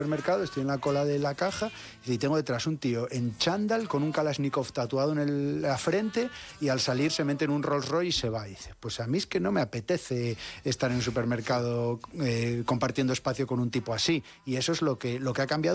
supermercado, estoy en la cola de la caja y tengo detrás un tío en chándal con un Kalashnikov tatuado en la frente y al salir se mete en un Rolls Royce y se va. Y dice, pues a mí es que no me apetece estar en un supermercado compartiendo espacio con un tipo así. Y eso es lo que ha cambiado.